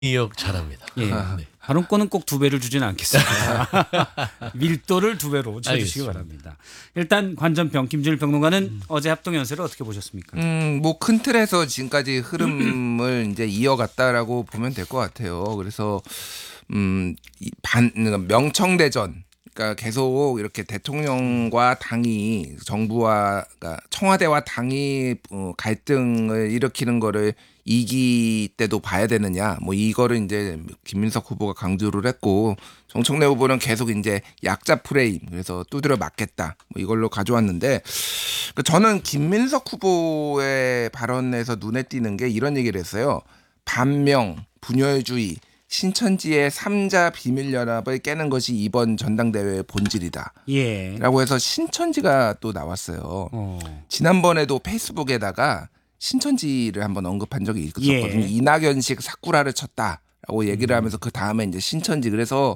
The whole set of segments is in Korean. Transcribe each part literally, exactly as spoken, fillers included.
기억 잘합니다. 예. 아, 네. 발언권은 꼭 두 배를 주지는 않겠습니다. 밀도를 두 배로 쳐주시기 바랍니다. 일단 관전평 김준일 평론가는 음. 어제 합동 연설을 어떻게 보셨습니까? 음, 뭐 큰 틀에서 지금까지 흐름을 이제 이어갔다라고 보면 될 것 같아요. 그래서 음, 반 명청대전. 그러니까 계속 이렇게 대통령과 당이 정부와 그러니까 청와대와 당이 갈등을 일으키는 거를 이기 때도 봐야 되느냐 뭐 이거를 이제 김민석 후보가 강조를 했고 정청래 후보는 계속 이제 약자 프레임 그래서 두드려 맞겠다 뭐 이걸로 가져왔는데 저는 김민석 후보의 발언에서 눈에 띄는 게 이런 얘기를 했어요. 반명, 분열주의 신천지의 삼자 비밀연합을 깨는 것이 이번 전당대회의 본질이다. 예. 라고 해서 신천지가 또 나왔어요. 어. 지난번에도 페이스북에다가 신천지를 한번 언급한 적이 있었거든요. 예. 이낙연식 사쿠라를 쳤다라고 얘기를 하면서 그 다음에 이제 신천지. 그래서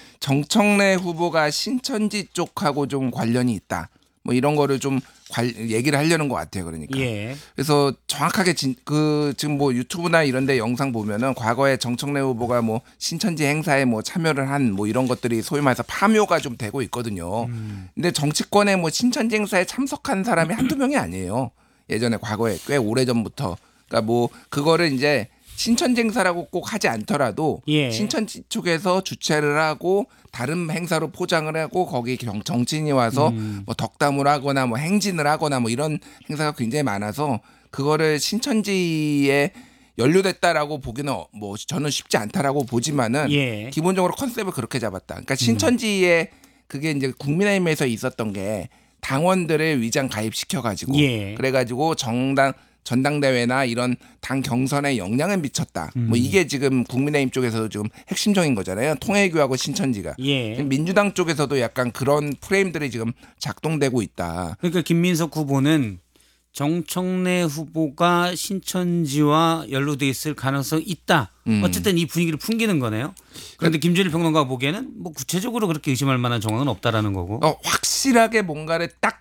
정청래 후보가 신천지 쪽하고 좀 관련이 있다. 뭐 이런 거를 좀 관, 얘기를 하려는 것 같아요. 그러니까. 예. 그래서 정확하게 진, 그 지금 뭐 유튜브나 이런 데 영상 보면은 과거에 정청래 후보가 뭐 신천지 행사에 뭐 참여를 한 뭐 이런 것들이 소위 말해서 파묘가 좀 되고 있거든요. 음. 근데 정치권에 뭐 신천지 행사에 참석한 사람이 한두 명이 아니에요. 예전에 과거에 꽤 오래전부터. 그러니까 뭐 그거를 이제 신천지 행사라고 꼭 하지 않더라도 예. 신천지 쪽에서 주최를 하고 다른 행사로 포장을 하고 거기 정치인이 와서 음. 뭐 덕담을 하거나 뭐 행진을 하거나 뭐 이런 행사가 굉장히 많아서 그거를 신천지에 연루됐다라고 보기는 뭐 저는 쉽지 않다라고 보지만은 예. 기본적으로 컨셉을 그렇게 잡았다. 그러니까 신천지에 그게 이제 국민의힘에서 있었던 게 당원들을 위장 가입시켜가지고 예. 그래가지고 정당 전당대회나 이런 당 경선에 영향을 미쳤다. 음. 뭐 이게 지금 국민의힘 쪽에서도 지금 핵심적인 거잖아요. 통일교하고 신천지가. 예. 민주당 쪽에서도 약간 그런 프레임들이 지금 작동되고 있다. 그러니까 김민석 후보는 정청래 후보가 신천지와 연루돼 있을 가능성이 있다. 음. 어쨌든 이 분위기를 풍기는 거네요. 그런데 김준일 평론가 보기에는 뭐 구체적으로 그렇게 의심할 만한 정황은 없다라는 거고. 어, 확실하게 뭔가를 딱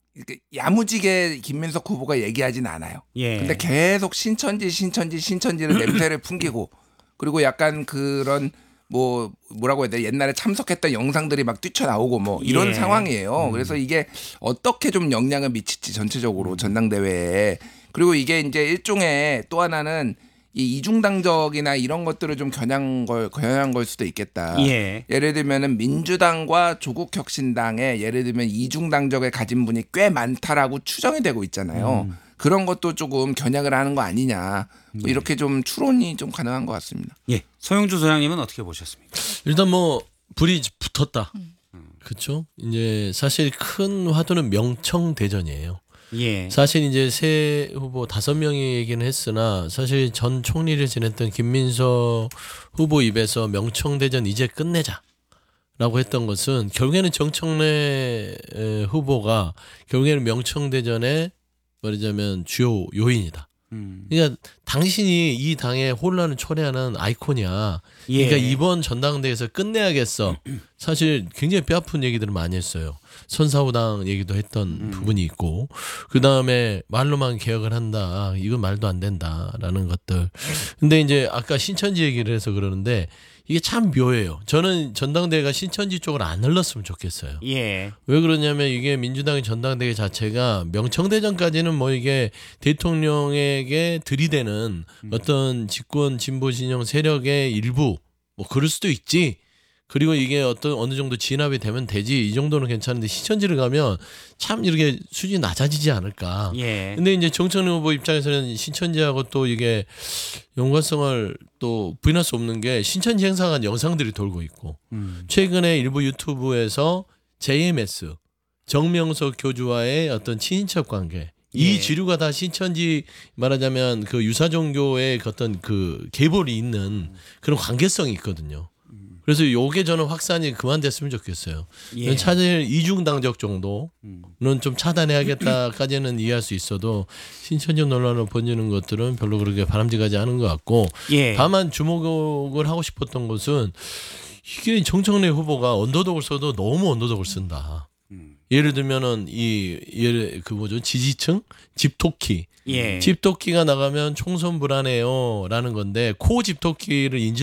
야무지게 김민석 후보가 얘기하진 않아요. 예. 근데 계속 신천지 신천지 신천지를 냄새를 풍기고 그리고 약간 그런 뭐 뭐라고 해야 돼 옛날에 참석했던 영상들이 막 뛰쳐나오고 뭐 이런 예. 상황이에요. 음. 그래서 이게 어떻게 좀 영향을 미칠지 전체적으로 전당대회에 그리고 이게 이제 일종의 또 하나는 이 이중당적이나 이런 것들을 좀 겨냥한 걸 겨냥한 걸 수도 있겠다. 예. 예를 들면은 민주당과 조국혁신당에 예를 들면 이중당적을 가진 분이 꽤 많다라고 추정이 되고 있잖아요. 음. 그런 것도 조금 겨냥을 하는 거 아니냐. 뭐 이렇게 좀 추론이 좀 가능한 것 같습니다. 예. 소영주 소장님은 어떻게 보셨습니까? 일단 뭐 불이 붙었다. 음. 그렇죠. 이제 사실 큰 화두는 명청대전이에요. 예. 사실 이제 새 후보 다섯 명이 얘기는 했으나 사실 전 총리를 지냈던 김민석 후보 입에서 명청대전 이제 끝내자라고 했던 것은 결국에는 정청래 후보가 결국에는 명청대전의 말하자면 주요 요인이다. 음. 그러니까 당신이 이 당의 혼란을 초래하는 아이콘이야. 예. 그러니까 이번 전당대회에서 끝내야겠어. 사실 굉장히 뼈아픈 얘기들을 많이 했어요. 선사후당 얘기도 했던 음. 부분이 있고 그 다음에 말로만 개혁을 한다. 이건 말도 안 된다라는 것들. 근데 이제 아까 신천지 얘기를 해서 그러는데 이게 참 묘해요. 저는 전당대회가 신천지 쪽으로 안 흘렀으면 좋겠어요. 예. 왜 그러냐면 이게 민주당의 전당대회 자체가 명청대전까지는 뭐 이게 대통령에게 들이대는 음. 어떤 집권 진보 진영 세력의 일부 뭐 그럴 수도 있지. 그리고 이게 어떤 어느 정도 진압이 되면 되지 이 정도는 괜찮은데 신천지를 가면 참 이렇게 수준이 낮아지지 않을까. 예. 근데 이제 정청래 후보 입장에서는 신천지하고 또 이게 연관성을 또 부인할 수 없는 게 신천지 행사한 영상들이 돌고 있고 음. 최근에 일부 유튜브에서 제이엠에스 정명석 교주와의 어떤 친인척 관계 예. 이 지류가 다 신천지 말하자면 그 유사 종교의 어떤 그 계보리 있는 그런 관계성이 있거든요. 그래서 요게 저는 확산이 그만됐으면 좋겠어요. 예. 차라리 이중당적 정도는 음. 좀 차단해야겠다까지는 이해할 수 있어도 신천지 논란을 번지는 것들은 별로 그렇게 바람직하지 않은 것 같고 예. 다만 주목을 하고 싶었던 것은 이게 정청래 후보가 언더독을 써도 너무 언더독을 쓴다. 음. 예를 들면은 이 예를 그 뭐죠 지지층 집토끼 예. 집토끼가 나가면 총선 불안해요라는 건데 코 집토끼를 인지